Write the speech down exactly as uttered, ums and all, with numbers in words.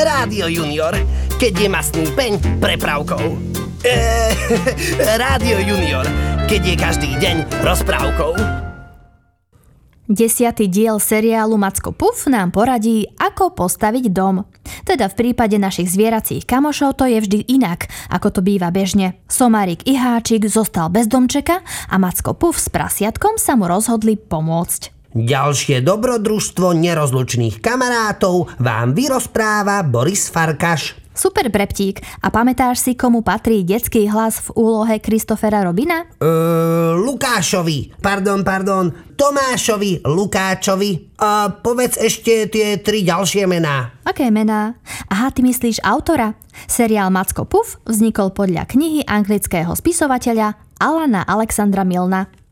Rádio Junior, keď je mastný peň prepravkou. Eee, Rádio Junior, keď je každý deň rozprávkou. Desiatý diel seriálu Macko Puf nám poradí, ako postaviť dom. Teda v prípade našich zvieracích kamošov to je vždy inak, ako to býva bežne. Somárik i Háčik zostal bez domčeka a Macko Puf s prasiatkom sa mu rozhodli pomôcť. Ďalšie dobrodružstvo nerozlučných kamarátov vám vyrozpráva Boris Farkaš. Super, Breptík. A pamätáš si, komu patrí detský hlas v úlohe Christophera Robina? Eee, Lukášovi. Pardon, pardon. Tomášovi Lukáčovi. A povedz ešte tie tri ďalšie mená. Aké mená? Aha, ty myslíš autora? Seriál Macko Puf vznikol podľa knihy anglického spisovateľa Alana Alexandra Milna.